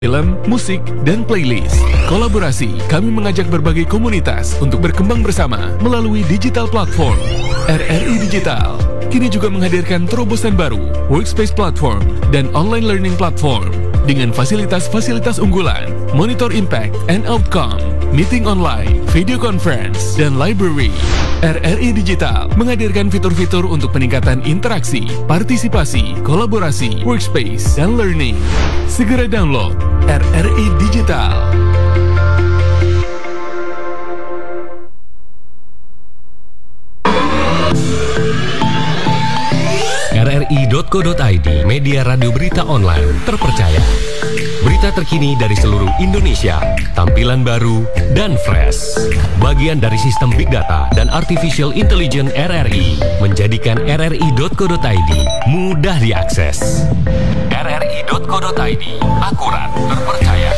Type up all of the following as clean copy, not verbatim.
film, musik, dan playlist. Kolaborasi, kami mengajak berbagai komunitas untuk berkembang bersama melalui digital platform. RRI Digital kini juga menghadirkan terobosan baru, workspace platform, dan online learning platform dengan fasilitas-fasilitas unggulan, monitor impact and outcome, meeting online, video conference, dan library. RRI Digital menghadirkan fitur-fitur untuk peningkatan interaksi, partisipasi, kolaborasi, workspace, dan learning. Segera download RRI Digital. RRI.co.id, media radio berita online terpercaya. Berita terkini dari seluruh Indonesia, tampilan baru dan fresh. Bagian dari sistem Big Data dan Artificial Intelligence RRI menjadikan RRI.co.id mudah diakses. RRI.co.id, akurat, terpercaya.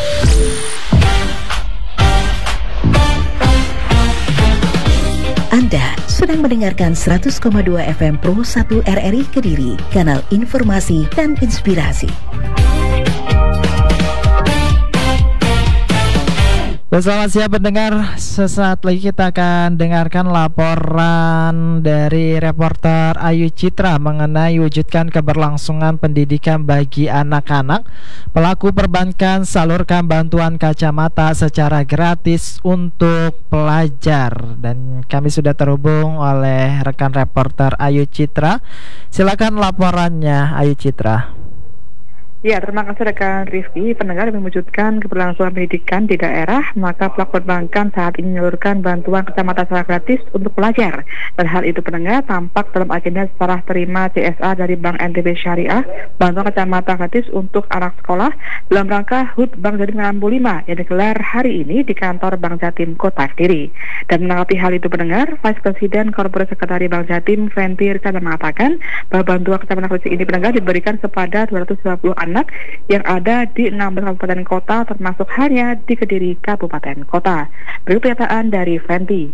Anda sedang mendengarkan 100,2 FM Pro 1 RRI Kediri, kanal informasi dan inspirasi. Selamat siang pendengar, sesaat lagi kita akan dengarkan laporan dari reporter Ayu Citra mengenai wujudkan keberlangsungan pendidikan bagi anak-anak. Pelaku perbankan salurkan bantuan kacamata secara gratis untuk pelajar. Dan kami sudah terhubung oleh rekan reporter Ayu Citra. Silakan laporannya Ayu Citra. Ya, terima kasih rekan Rifki. Pendengar yang mewujudkan keberlangsungan pendidikan di daerah, maka pelaku perbankan saat ini menyalurkan bantuan kacamata secara gratis untuk pelajar. Dan hal itu pendengar tampak dalam agenda serah terima CSA dari Bank NTB Syariah, bantuan kacamata gratis untuk anak sekolah dalam rangka HUT Bank Jatim 65 yang digelar hari ini di kantor Bank Jatim Kota Kediri. Dan menanggapi hal itu pendengar, Vice Presiden Korporat Sekretari Bank Jatim, Fenty Rizana mengatakan bahwa bantuan kacamata gratis ini pendengar diberikan kepada 250 anak yang ada di 16 kabupaten kota termasuk hanya di Kediri Kabupaten Kota. Berikut pernyataan dari Fenty.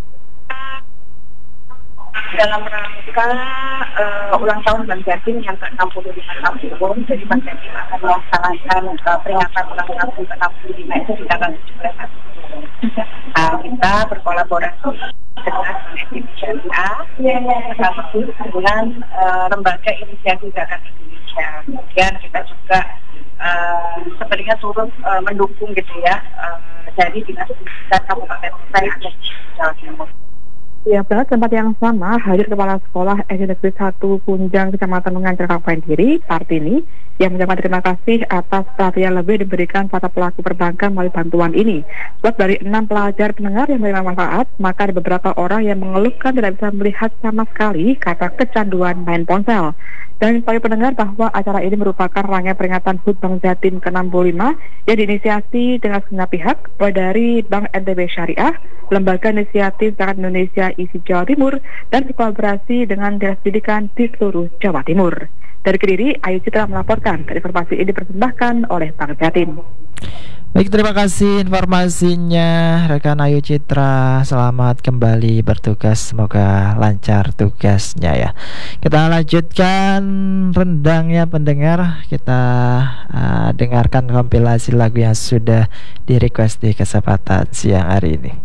Dalam rangka ulang tahun Bank Jatim yang ke-65 tahun, jadi Bank Jatim akan melaksanakan peringatan ulang tahun ke-65 itu di tanggal 17 Agustus. Kita berkolaborasi dengan NTB Syariah dengan lembaga inisiatif zakat Indonesia. Kemudian kita juga sebenarnya turut mendukung gitu ya dari dinas pendidikan Kabupaten Kota yang ada di Jawa Timur. Ya, pada tempat yang sama hadir Kepala Sekolah SD Negeri 1 Punjang Kecamatan Mengancar Kabupaten Kediri, Partini, yang menyampaikan terima kasih atas perhatian lebih diberikan pada pelaku perbankan melalui bantuan ini. Sebab dari 6 pelajar pendengar yang menerima manfaat, maka ada beberapa orang yang mengeluhkan tidak bisa melihat sama sekali karena kecanduan main ponsel. Dan sebagai pendengar bahwa acara ini merupakan rangkaian peringatan HUT Bank Jatim ke-65 yang diinisiasi dengan segenap pihak, mulai dari Bank NTB Syariah, Lembaga Inisiatif Zakat Indonesia isi Jawa Timur, dan berkolaborasi dengan Dinas Pendidikan di seluruh Jawa Timur. Dari Kediri, Ayu Citra melaporkan. Informasi ini dipersembahkan oleh Bank Jatim. Baik, terima kasih informasinya rekan Ayu Citra. Selamat kembali bertugas, semoga lancar tugasnya ya. Kita lanjutkan rendangnya pendengar. Kita dengarkan kompilasi lagu yang sudah di request di kesempatan siang hari ini.